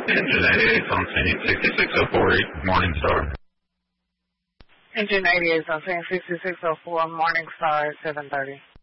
Engine 88 on scene 6604 Morningstar. Engine 88 on scene 6604 Morningstar 730.